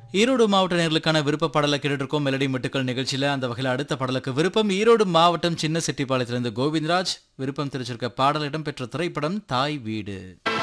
ஈரோடு மாவட்ட நேர்களுக்கான விருப்ப பாடலை கேட்டுட்டு இருக்கோம் மெலடி மெட்டுக்கள் நிகழ்ச்சியில. அந்த வகையில் அடுத்த பாடலுக்கு விருப்பம் ஈரோடு மாவட்டம் சின்ன செட்டிப்பாளையத்திலிருந்து கோவிந்தராஜ் விருப்பம் தெரிவிச்சிருக்க பாடல் இடம்பெற்ற திரைப்படம் தாய் வீடு.